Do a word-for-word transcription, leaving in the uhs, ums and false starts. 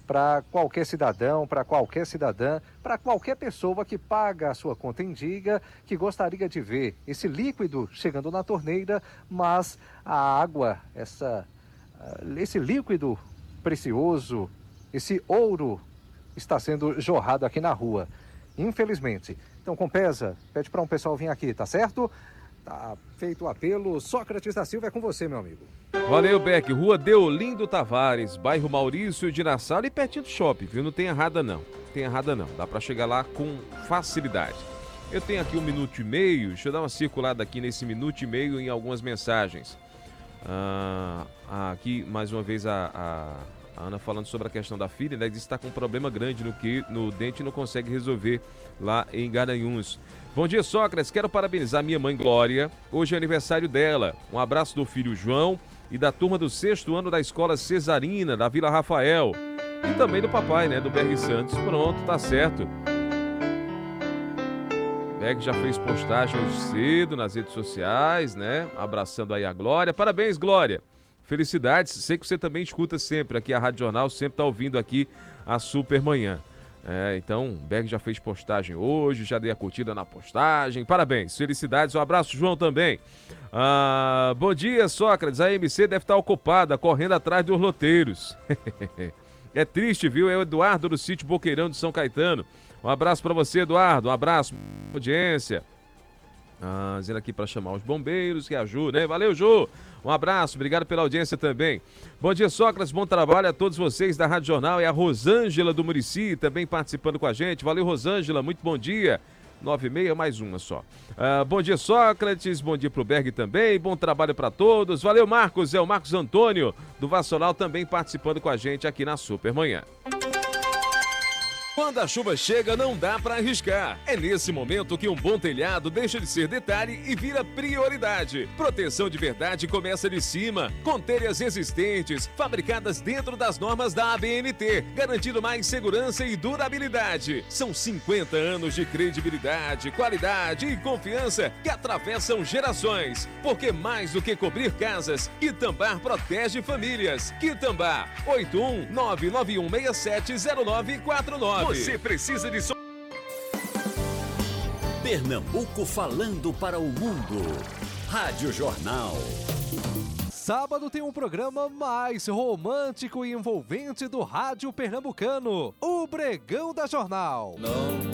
para qualquer cidadão, para qualquer cidadã, para qualquer pessoa que paga a sua conta em dia, que gostaria de ver esse líquido chegando na torneira, mas a água, essa, esse líquido precioso, esse ouro está sendo jorrado aqui na rua, infelizmente. Então, Compesa, pede para um pessoal vir aqui, tá certo? Tá feito o apelo. Sócrates da Silva, é com você, meu amigo. Valeu, Beck. Rua Deolindo Tavares, bairro Maurício de Nassau, e pertinho do shopping, viu? Não tem errada não, tem errada não. Dá para chegar lá com facilidade. Eu tenho aqui um minuto e meio, deixa eu dar uma circulada aqui nesse minuto e meio em algumas mensagens. Ah, aqui, mais uma vez, a, a, a Ana falando sobre a questão da filha, né? Diz que está com um problema grande no, que, no dente e não consegue resolver lá em Garanhuns. Bom dia, Sócrates. Quero parabenizar minha mãe Glória. Hoje é aniversário dela. Um abraço do filho João e da turma do sexto ano da Escola Cesarina, da Vila Rafael. E também do papai, né? Do Berg Santos. Pronto, tá certo. Berg já fez postagem hoje cedo nas redes sociais, né? Abraçando aí a Glória. Parabéns, Glória. Felicidades. Sei que você também escuta sempre aqui a Rádio Jornal, sempre tá ouvindo aqui a Super Manhã. É, então, Berg já fez postagem hoje, já dei a curtida na postagem. Parabéns, felicidades, um abraço, João, também. Ah, bom dia, Sócrates. A M C deve estar ocupada, correndo atrás dos loteiros. É triste, viu? É o Eduardo do sítio Boqueirão de São Caetano. Um abraço para você, Eduardo. Um abraço, audiência. Ah, dizendo aqui para chamar os bombeiros, que é a Ju, né? Valeu, Ju. Um abraço, obrigado pela audiência também. Bom dia, Sócrates, bom trabalho a todos vocês da Rádio Jornal. É a Rosângela do Murici também participando com a gente. Valeu, Rosângela, muito bom dia. nove e meia, mais uma só. Ah, bom dia, Sócrates, bom dia pro Berg também, bom trabalho para todos. Valeu, Marcos, é o Marcos Antônio do Vassoral também participando com a gente aqui na Super Manhã. Quando a chuva chega, não dá para arriscar. É nesse momento que um bom telhado deixa de ser detalhe e vira prioridade. Proteção de verdade começa de cima, com telhas resistentes, fabricadas dentro das normas da A B N T, garantindo mais segurança e durabilidade. São cinquenta anos de credibilidade, qualidade e confiança que atravessam gerações. Porque mais do que cobrir casas, Quitambá protege famílias. Quitambá, oito um nove nove um seis sete zero nove quatro nove. Você precisa de... So... Pernambuco falando para o mundo. Rádio Jornal. Sábado tem um programa mais romântico e envolvente do rádio pernambucano, o Bregão da Jornal. Não